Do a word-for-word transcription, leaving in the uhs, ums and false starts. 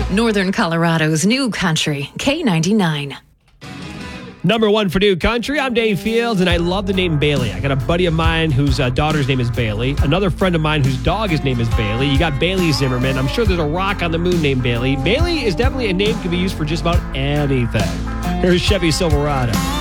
Northern Colorado's new country, K ninety-nine. Number one for New Country, I'm Dave Fields, and I love the name Bailey. I got a buddy of mine whose uh, daughter's name is Bailey, another friend of mine whose dog his name is Bailey. You got Bailey Zimmerman. I'm sure there's a rock on the moon named Bailey. Bailey is definitely a name that can be used for just about anything. Here's Chevy Silverado.